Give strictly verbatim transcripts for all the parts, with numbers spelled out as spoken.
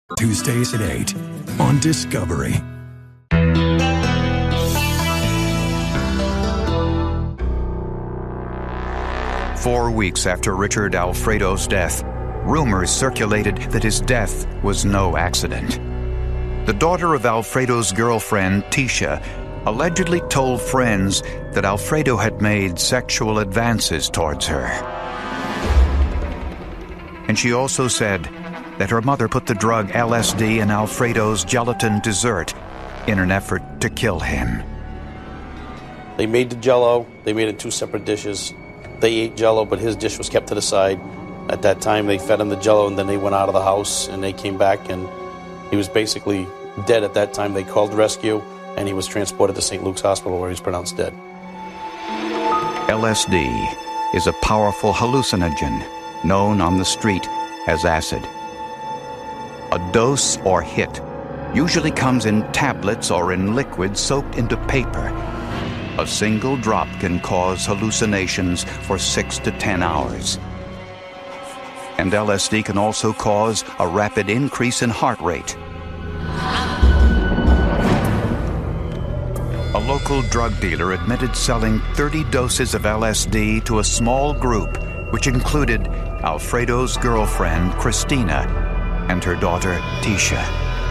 Tuesdays at eight on Discovery. Four weeks after Richard Alfredo's death, rumors circulated that his death was no accident. The daughter of Alfredo's girlfriend, Tisha, allegedly told friends that Alfredo had made sexual advances towards her. And she also said that her mother put the drug L S D in Alfredo's gelatin dessert in an effort to kill him. They made the Jell-O. They made it two separate dishes. They ate Jell-O, but his dish was kept to the side. At that time, they fed him the Jell-O, and then they went out of the house, and they came back, and he was basically dead at that time. They called rescue, and he was transported to Saint Luke's Hospital, where he was pronounced dead. L S D is a powerful hallucinogen known on the street as acid. A dose or hit usually comes in tablets or in liquid soaked into paper. A single drop can cause hallucinations for six to ten hours. And L S D can also cause a rapid increase in heart rate. A local drug dealer admitted selling thirty doses of L S D to a small group, which included Alfredo's girlfriend, Christina, and her daughter, Tisha.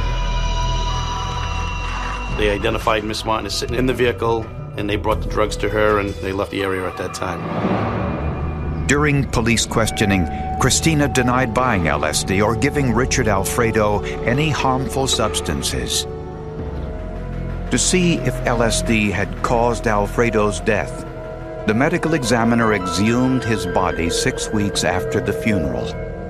They identified Miss Martin as sitting in the vehicle, and they brought the drugs to her, and they left the area at that time. During police questioning, Christina denied buying L S D or giving Richard Alfredo any harmful substances. To see if L S D had caused Alfredo's death, the medical examiner exhumed his body six weeks after the funeral.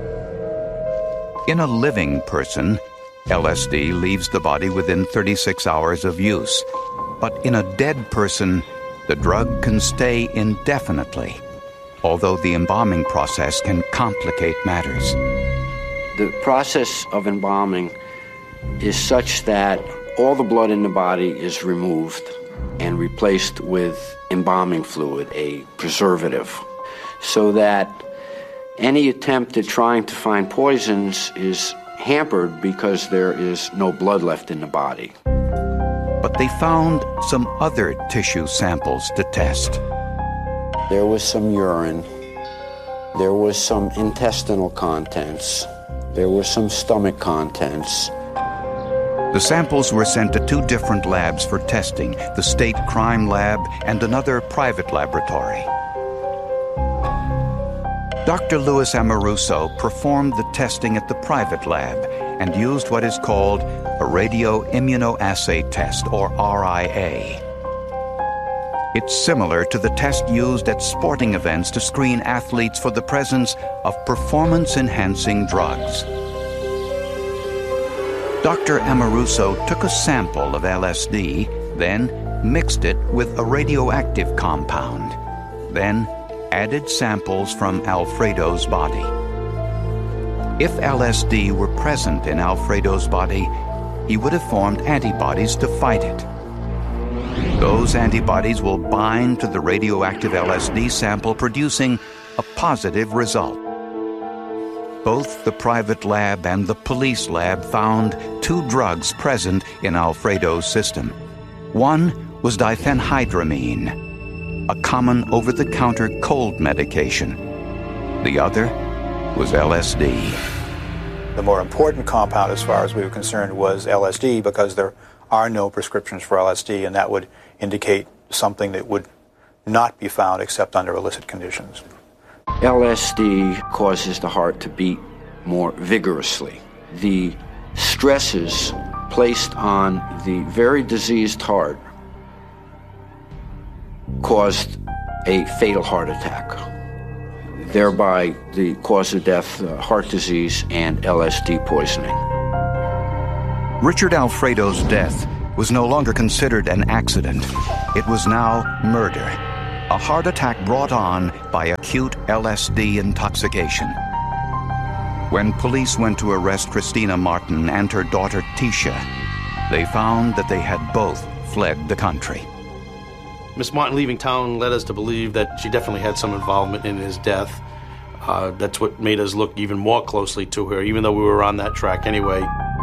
In a living person, L S D leaves the body within thirty-six hours of use. But in a dead person, the drug can stay indefinitely, although the embalming process can complicate matters. The process of embalming is such that all the blood in the body is removed and replaced with embalming fluid, a preservative, so that any attempt at trying to find poisons is hampered because there is no blood left in the body. But they found some other tissue samples to test. There was some urine, there was some intestinal contents, there was some stomach contents. The samples were sent to two different labs for testing, the State Crime Lab and another private laboratory. Doctor Louis Amoruso performed the testing at the private lab and used what is called a radioimmunoassay test, or R I A. It's similar to the test used at sporting events to screen athletes for the presence of performance-enhancing drugs. Doctor Amoruso took a sample of L S D, then mixed it with a radioactive compound, then added samples from Alfredo's body. If L S D were present in Alfredo's body, he would have formed antibodies to fight it. Those antibodies will bind to the radioactive L S D sample, producing a positive result. Both the private lab and the police lab found two drugs present in Alfredo's system. One was diphenhydramine, a common over-the-counter cold medication. The other was L S D. The more important compound, as far as we were concerned, was L S D, because there are no prescriptions for L S D, and that would indicate something that would not be found except under illicit conditions. L S D causes the heart to beat more vigorously. The stresses placed on the very diseased heart caused a fatal heart attack, thereby the cause of death, uh, heart disease, and L S D poisoning. Richard Alfredo's death was no longer considered an accident. It was now murder, a heart attack brought on by acute L S D intoxication. When police went to arrest Christina Martin and her daughter Tisha, they found that they had both fled the country. Miss Martin leaving town led us to believe that she definitely had some involvement in his death. Uh, that's what made us look even more closely to her, even though we were on that track anyway.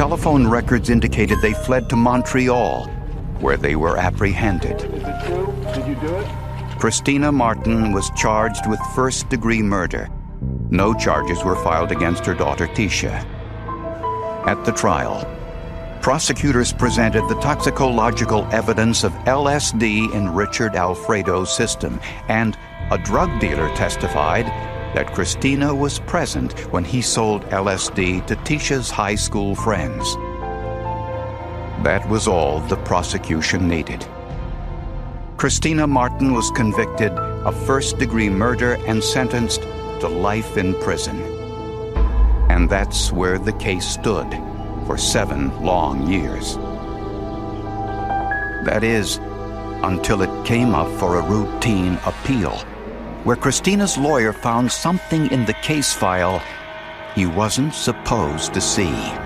Telephone records indicated they fled to Montreal, where they were apprehended. Is it true? Did you do it? Christina Martin was charged with first-degree murder. No charges were filed against her daughter, Tisha. At the trial, prosecutors presented the toxicological evidence of L S D in Richard Alfredo's system, and a drug dealer testified that Christina was present when he sold L S D to Tisha's high school friends. That was all the prosecution needed. Christina Martin was convicted of first-degree murder and sentenced to life in prison. And that's where the case stood for seven long years. That is, until it came up for a routine appeal, where Christina's lawyer found something in the case file he wasn't supposed to see.